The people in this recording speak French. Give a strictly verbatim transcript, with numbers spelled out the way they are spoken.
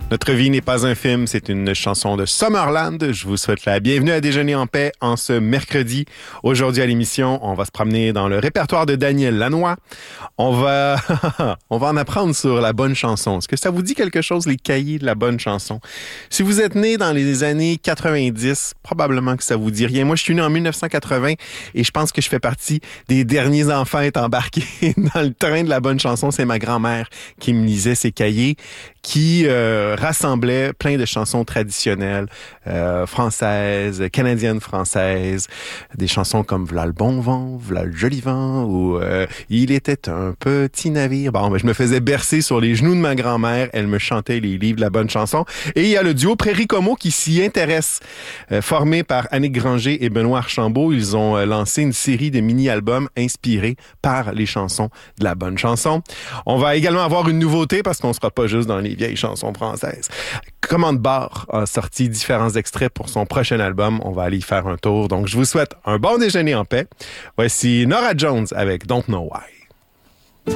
Notre vie n'est pas un film, c'est une chanson de Summerland. Je vous souhaite la bienvenue à Déjeuner en paix en ce mercredi. Aujourd'hui à l'émission, on va se promener dans le répertoire de Daniel Lanois. On va, on va en apprendre sur la bonne chanson. Est-ce que ça vous dit quelque chose, les cahiers de la bonne chanson? Si vous êtes né dans les années quatre-vingt-dix, probablement que ça vous dit rien. Moi, je suis né en mille neuf cent quatre-vingts et je pense que je fais partie des derniers enfants à être embarqués dans le train de la bonne chanson. C'est ma grand-mère qui me lisait ces cahiers qui euh, rassemblait plein de chansons traditionnelles, euh, françaises, canadiennes françaises, des chansons comme V'là le bon vent, V'là le joli vent, ou euh, Il était un petit navire. Bon, ben, je me faisais bercer sur les genoux de ma grand-mère, elle me chantait les livres de la bonne chanson. Et il y a le duo Prairie Como qui s'y intéresse, euh, formé par Annick Granger et Benoît Archambault. Ils ont euh, lancé une série de mini-albums inspirés par les chansons de la bonne chanson. On va également avoir une nouveauté parce qu'on sera pas juste dans les vieilles chansons françaises. Commande Bar a sorti différents extraits pour son prochain album. On va aller y faire un tour. Donc, je vous souhaite un bon déjeuner en paix. Voici Norah Jones avec Don't Know Why.